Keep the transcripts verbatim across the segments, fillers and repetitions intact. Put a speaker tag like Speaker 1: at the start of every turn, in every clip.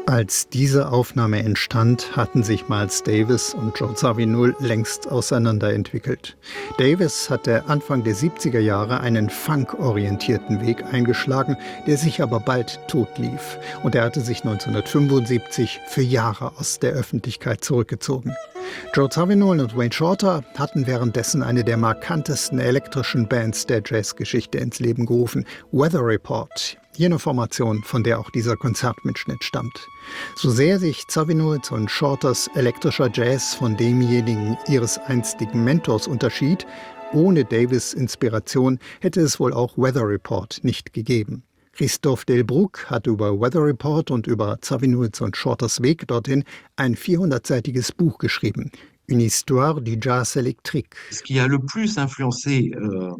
Speaker 1: Als diese Aufnahme entstand, hatten sich Miles Davis und Joe Zawinul längst auseinanderentwickelt. Davis hatte Anfang der siebziger Jahre einen Funk-orientierten Weg eingeschlagen, der sich aber bald totlief. Und er hatte sich neunzehnhundertfünfundsiebzig für Jahre aus der Öffentlichkeit zurückgezogen. Joe Zawinul und Wayne Shorter hatten währenddessen eine der markantesten elektrischen Bands der Jazzgeschichte ins Leben gerufen, Weather Report. Jene Formation, von der auch dieser Konzertmitschnitt stammt. So sehr sich Zawinuls und Shorters elektrischer Jazz von demjenigen ihres einstigen Mentors unterschied, ohne Davis' Inspiration hätte es wohl auch Weather Report nicht gegeben. Christophe Delbrück hat über Weather Report und über Zawinuls und Shorters Weg dorthin ein vierhundertseitiges Buch geschrieben. Une histoire du jazz électrique.
Speaker 2: Ce qui a le plus influencé euh,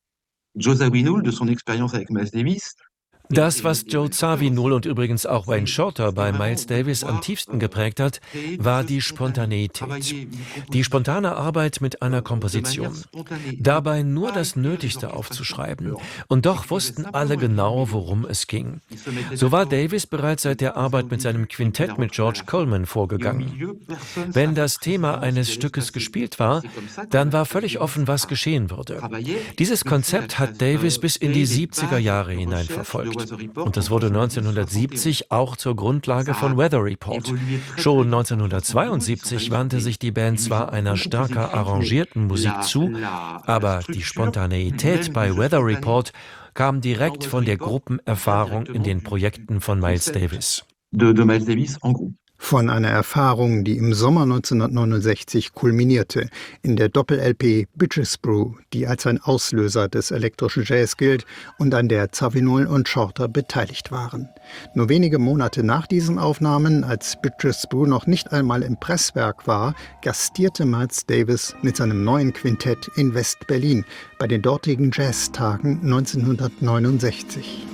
Speaker 2: Joe Zawinul de son expérience avec Miles Davis.
Speaker 3: Das, was Joe Zawinul und übrigens auch Wayne Shorter bei Miles Davis am tiefsten geprägt hat, war die Spontaneität. Die spontane Arbeit mit einer Komposition. Dabei nur das Nötigste aufzuschreiben. Und doch wussten alle genau, worum es ging. So war Davis bereits seit der Arbeit mit seinem Quintett mit George Coleman vorgegangen. Wenn das Thema eines Stückes gespielt war, dann war völlig offen, was geschehen würde. Dieses Konzept hat Davis bis in die siebziger Jahre hinein verfolgt. Und das wurde neunzehnhundertsiebzig auch zur Grundlage von Weather Report. Schon neunzehnhundertzweiundsiebzig wandte sich die Band zwar einer stärker arrangierten Musik zu, aber die Spontaneität bei Weather Report kam direkt von der Gruppenerfahrung in den Projekten von Miles Davis.
Speaker 2: De, de Miles Davis en groupe.
Speaker 1: Von einer Erfahrung, die im Sommer neunzehnhundertneunundsechzig kulminierte, in der Doppel-L P Bitches Brew, die als ein Auslöser des elektrischen Jazz gilt und an der Zawinul und Shorter beteiligt waren. Nur wenige Monate nach diesen Aufnahmen, als Bitches Brew noch nicht einmal im Presswerk war, gastierte Miles Davis mit seinem neuen Quintett in West-Berlin bei den dortigen Jazztagen neunzehnhundertneunundsechzig.